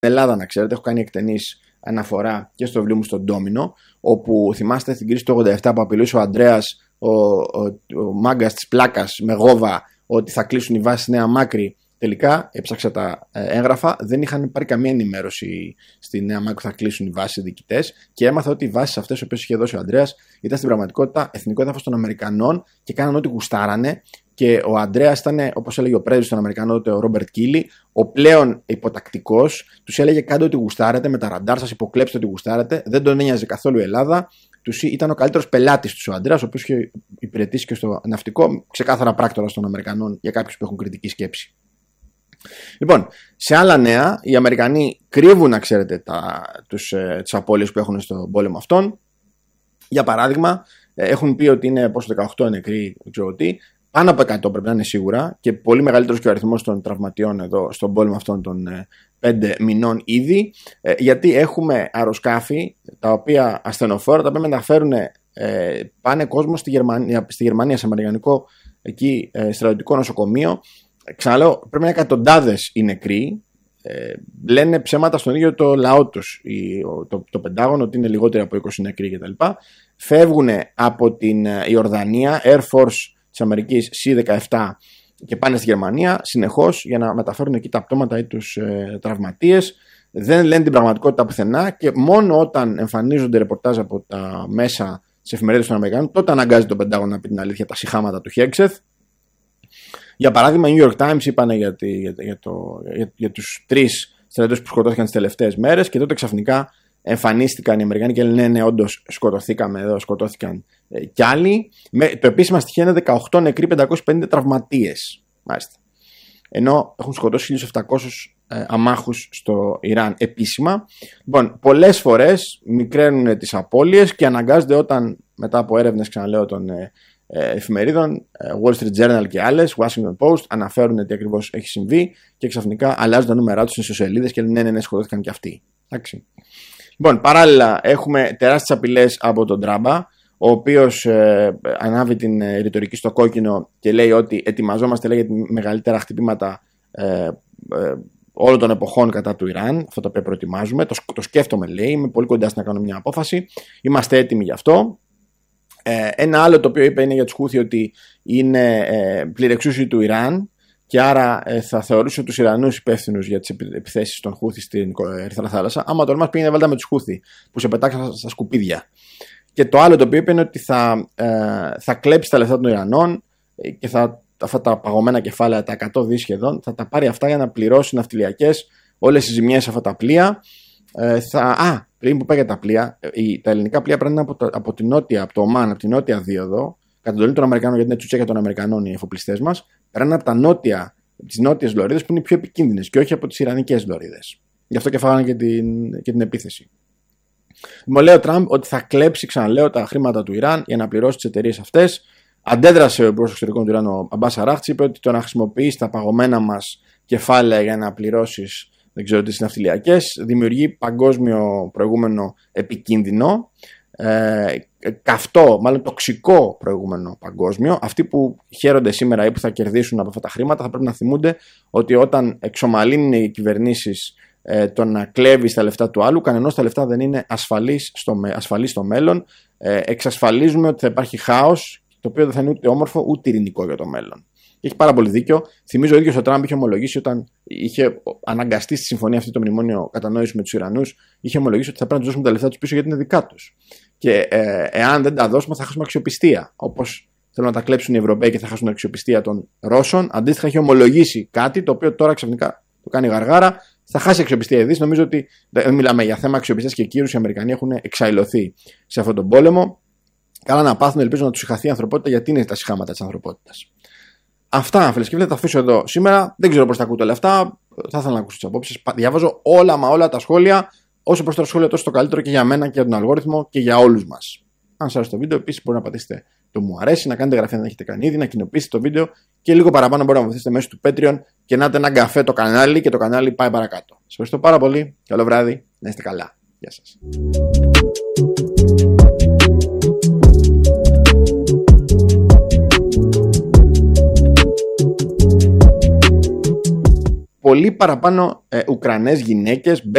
Ελλάδα, να ξέρετε, έχω κάνει εκτενής αναφορά και στο βιβλίο μου στον Ντόμινο, όπου θυμάστε στην κρίση του 87 που απειλούσε ο Ανδρέας, ο μάγκας της πλάκας με γόβα, ότι θα κλείσουν οι βάσεις Νέα Μάκρη. Τελικά έψαξα τα έγγραφα, δεν είχαν πάρει καμία ενημέρωση στη Νέα Μάκρη που θα κλείσουν οι βάσεις οι διοικητές, και έμαθα ότι οι βάσεις αυτές οι οποίες είχε δώσει ο Ανδρέας ήταν στην πραγματικότητα εθνικό έδαφος των Αμερικανών και κάναν ό,τι γουστάρανε. Και ο Ανδρέας ήταν, όπως έλεγε ο πρέσβης των Αμερικανών, ο Ρόμπερτ Κίλι, ο πλέον υποτακτικός. Τους έλεγε: κάντε ό,τι γουστάρετε, με τα ραντάρ σας υποκλέψτε ό,τι γουστάρετε. Δεν τον ένοιαζε καθόλου η Ελλάδα. Ήταν ο καλύτερος πελάτης του ο Ανδρέας, ο οποίος είχε υπηρετήσει και στο ναυτικό, ξεκάθαρα πράκτορας των Αμερικανών για κάποιους που έχουν κριτική σκέψη. Λοιπόν, σε άλλα νέα, οι Αμερικανοί κρύβουν, να ξέρετε, τις απώλειες που έχουν στον πόλεμο αυτόν. Για παράδειγμα, έχουν πει ότι είναι πόσο 18 νεκροί, δεν ξέρω τι. Πάνω από 100 πρέπει να είναι σίγουρα, και πολύ μεγαλύτερος και ο αριθμός των τραυματιών εδώ στον πόλεμο αυτών των 5 μηνών ήδη, γιατί έχουμε αεροσκάφη τα οποία ασθενοφόρα, τα οποία μεταφέρουν, πάνε κόσμο στη Γερμανία, σε αμερικανικό εκεί στρατιωτικό νοσοκομείο. Ξαναλέω, πρέπει να είναι εκατοντάδες οι νεκροί. Λένε ψέματα στον ίδιο το λαό τους, το Πεντάγωνο, ότι είναι λιγότεροι από 20 νεκροί κτλ. Φεύγουν από την Ιορδανία, Air Force της Αμερικής C-17, και πάνε στη Γερμανία συνεχώς για να μεταφέρουν εκεί τα πτώματα ή τους τραυματίες. Δεν λένε την πραγματικότητα πουθενά, και μόνο όταν εμφανίζονται ρεπορτάζ από τα μέσα της εφημερίδας των Αμερικανών, τότε αναγκάζει το Πεντάγωνο να πει την αλήθεια, τα σιχάματα του Χέξεθ. Για παράδειγμα, οι New York Times είπαν για τους 3 στρατιώτες που σκοτώθηκαν τις τελευταίες μέρες, και τότε ξαφνικά εμφανίστηκαν οι Αμερικανοί και λένε: ναι, όντως σκοτωθήκαμε εδώ, σκοτώθηκαν κι άλλοι. Το επίσημα στοιχείο είναι 18 νεκροί, 550 τραυματίες. Μάλιστα. Ενώ έχουν σκοτώσει 1.700 αμάχους στο Ιράν επίσημα. Λοιπόν, πολλές φορές μικραίνουν τις απώλειες και αναγκάζονται, όταν μετά από έρευνες, ξαναλέω, των εφημερίδων, Wall Street Journal και άλλες, Washington Post, αναφέρουν τι ακριβώς έχει συμβεί, και ξαφνικά αλλάζουν τα νούμερά τους στις ιστοσελίδες και λένε: ναι, σκοτώθηκαν κι αυτοί. Εντάξει. Λοιπόν, παράλληλα έχουμε τεράστιες απειλές από τον Τράμπα, ο οποίος ανάβει την ρητορική στο κόκκινο και λέει ότι ετοιμαζόμαστε, λέει, για μεγαλύτερα χτυπήματα όλων των εποχών κατά του Ιράν. Αυτό το οποίο προετοιμάζουμε. Το σκέφτομαι, λέει, είμαι πολύ κοντά στο να κάνω μια απόφαση. Είμαστε έτοιμοι γι' αυτό. Ένα άλλο το οποίο είπε είναι για τους Χούθι ότι είναι πληρεξούσιοι του Ιράν, και άρα θα θεωρούσε τους Ιρανούς υπεύθυνους για τις επιθέσεις των Χούθι στην Ερυθρά Θάλασσα. Άμα το μας πήγαινε, βάλτε με τους Χούθι που σε πετάξαν στα σκουπίδια. Και το άλλο το οποίο είπε είναι ότι θα κλέψει τα λεφτά των Ιρανών, και αυτά τα παγωμένα κεφάλαια, τα 100 δις σχεδόν, θα τα πάρει αυτά για να πληρώσει ναυτιλιακές όλες τις ζημιές σε αυτά τα πλοία. Πριν που πάει για τα πλοία, τα ελληνικά πλοία πρέπει να είναι από την νότια, από το Ομάν, από την νότια δίωδο, κατά εντολή των Αμερικανών, γιατί είναι τσουτσέκια των Αμερικανών οι εφοπλιστές μας, περνάνε από τις νότιες λωρίδες που είναι οι πιο επικίνδυνες, και όχι από τις ιρανικές λωρίδες. Γι' αυτό και φάγανε και την επίθεση. Μου λέει ο Τραμπ ότι θα κλέψει, ξαναλέω, τα χρήματα του Ιράν για να πληρώσει τις εταιρείες αυτές. Αντέδρασε ο υπουργός εξωτερικών του Ιράν, ο Αμπάς Αράχτσι, είπε ότι το να χρησιμοποιείς τα παγωμένα μας κεφάλαια για να πληρώσεις, δεν ξέρω, τις ναυτιλιακές, δημιουργεί παγκόσμιο προηγούμενο επικίνδυνο, καυτό, μάλλον τοξικό προηγούμενο παγκόσμιο. Αυτοί που χαίρονται σήμερα ή που θα κερδίσουν από αυτά τα χρήματα θα πρέπει να θυμούνται ότι όταν εξομαλύνουν οι κυβερνήσεις το να κλέβεις τα λεφτά του άλλου, κανενός τα λεφτά δεν είναι ασφαλή στο μέλλον. Εξασφαλίζουμε ότι θα υπάρχει χάος, το οποίο δεν θα είναι ούτε όμορφο ούτε ειρηνικό για το μέλλον. Έχει πάρα πολύ δίκιο. Θυμίζω ο ίδιος ο Τραμπ είχε ομολογήσει, όταν είχε αναγκαστεί στη συμφωνία αυτή το μνημόνιο κατανόηση με τους Ιρανούς, είχε ομολογήσει ότι θα πρέπει να τους δώσουμε τα λεφτά τους πίσω γιατί είναι δικά τους. Και εάν δεν τα δώσουμε, θα χάσουμε αξιοπιστία. Όπως θέλουν να τα κλέψουν οι Ευρωπαίοι και θα χάσουν αξιοπιστία των Ρώσων. Αντίστοιχα, έχει ομολογήσει κάτι το οποίο τώρα ξαφνικά το κάνει γαργάρα. Θα χάσει αξιοπιστία η Δύση. Νομίζω ότι δεν μιλάμε για θέμα αξιοπιστίας και κύρους. Οι Αμερικανοί έχουν εξαϊλωθεί σε αυτόν τον πόλεμο. Καλά να πάθουν, ελπίζω να τους συχαθεί η ανθρωπότητα, γιατί είναι τα συχάματα της ανθρωπότητας. Αυτά, φίλες και φίλοι, θα τα αφήσω εδώ σήμερα. Δεν ξέρω πώς θα ακούτε όλα αυτά. Θα ήθελα να ακούσω τις απόψεις. Διαβάζω όλα τα σχόλια. Όσο προς τα σχόλια, τόσο το καλύτερο και για μένα και για τον αλγόριθμο και για όλους μας. Αν σας άρεσε το βίντεο, επίσης μπορείτε να πατήσετε το μου αρέσει, να κάνετε εγγραφή αν δεν έχετε κάνει ήδη, να κοινοποιήσετε το βίντεο και λίγο παραπάνω μπορείτε να βοηθήσετε μέσω του Patreon και να έναν καφέ το κανάλι και το κανάλι πάει παρακάτω. Σας ευχαριστώ πάρα πολύ. Καλό βράδυ. Να είστε καλά. Γεια σας. Πολύ παραπάνω Ουκρανές γυναίκες